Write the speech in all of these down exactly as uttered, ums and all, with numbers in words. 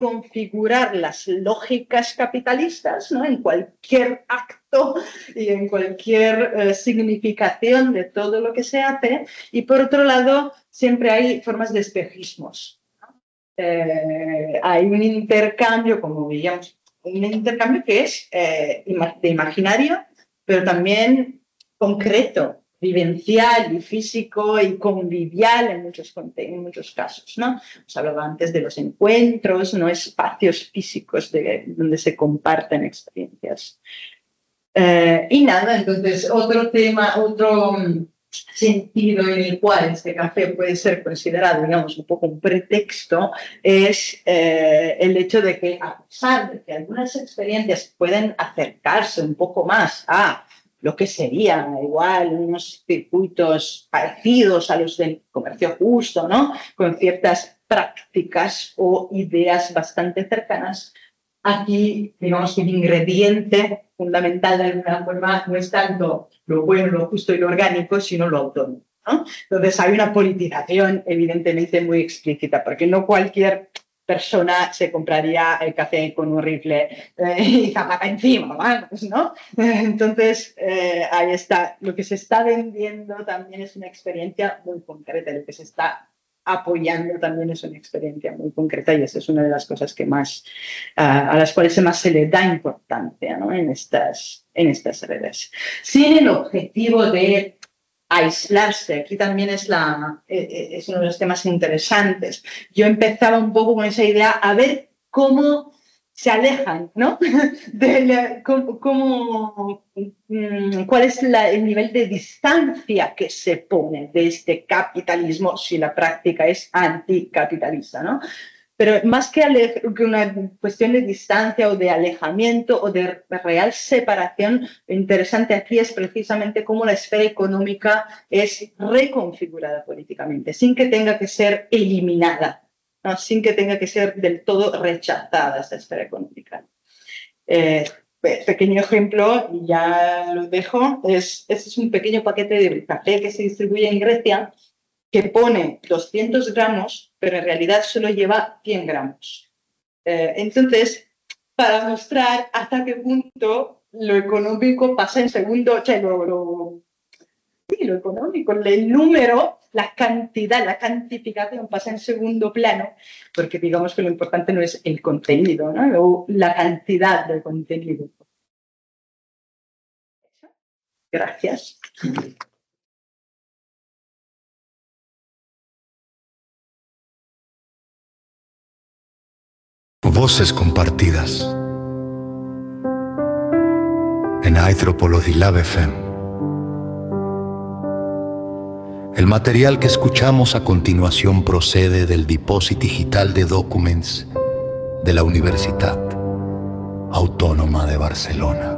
configurar las lógicas capitalistas, ¿no? En cualquier acto y en cualquier eh, significación de todo lo que se hace. Y por otro lado, siempre hay formas de espejismos. Eh, hay un intercambio, como veíamos, un intercambio que es eh, de imaginario, pero también concreto, vivencial y físico y convivial en muchos, en muchos casos, ¿no? Os hablaba antes de los encuentros, ¿no? Espacios físicos de, donde se comparten experiencias. Eh, y nada, entonces otro tema, otro sentido en el cual este café puede ser considerado, digamos, un poco un pretexto, es eh, el hecho de que, a pesar de que algunas experiencias pueden acercarse un poco más a lo que serían igual unos circuitos parecidos a los del comercio justo, ¿no? Con ciertas prácticas o ideas bastante cercanas, aquí, digamos que el ingrediente fundamental de alguna forma no es tanto lo bueno, lo justo y lo orgánico, sino lo autónomo, ¿no? Entonces hay una politización evidentemente muy explícita, porque no cualquier persona se compraría el café con un rifle eh, y zapaca encima, vamos, ¿no? Entonces, eh, ahí está. Lo que se está vendiendo también es una experiencia muy concreta, lo que se está apoyando también es una experiencia muy concreta y esa es una de las cosas que más, uh, a las cuales más se le da importancia, ¿no? en, estas, en estas redes. Sin el objetivo de aislarse, aquí también es, la, es uno de los temas interesantes. Yo empezaba un poco con esa idea a ver cómo se alejan, ¿no? De la, cómo, cómo, ¿Cuál es la, el nivel de distancia que se pone de este capitalismo si la práctica es anticapitalista, ¿no? Pero más que, que una cuestión de distancia o de alejamiento o de real separación, lo interesante aquí es precisamente cómo la esfera económica es reconfigurada políticamente, sin que tenga que ser eliminada, ¿no? Sin que tenga que ser del todo rechazada esta esfera económica. Eh, pequeño ejemplo, y ya lo dejo, es, este es un pequeño paquete de café que se distribuye en Grecia, que pone doscientos gramos, pero en realidad solo lleva cien gramos. Eh, entonces, para mostrar hasta qué punto lo económico pasa en segundo, o sea, lo, lo, sí, lo económico, el número, la cantidad, la cantificación pasa en segundo plano, porque digamos que lo importante no es el contenido, ¿no? O la cantidad del contenido. Gracias. Voces compartidas en Anthropologilab F M. El material que escuchamos a continuación procede del Depósito Digital de Documents de la Universitat Autónoma de Barcelona.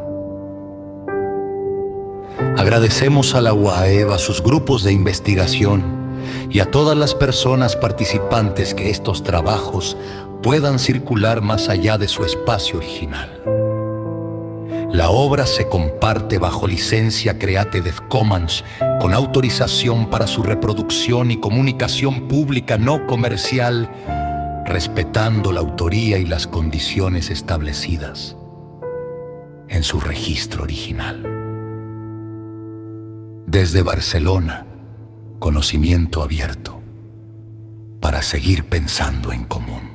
Agradecemos a la U A E B, a sus grupos de investigación y a todas las personas participantes que estos trabajos puedan circular más allá de su espacio original. La obra se comparte bajo licencia Creative Commons con autorización para su reproducción y comunicación pública no comercial, respetando la autoría y las condiciones establecidas en su registro original. Desde Barcelona, conocimiento abierto para seguir pensando en común.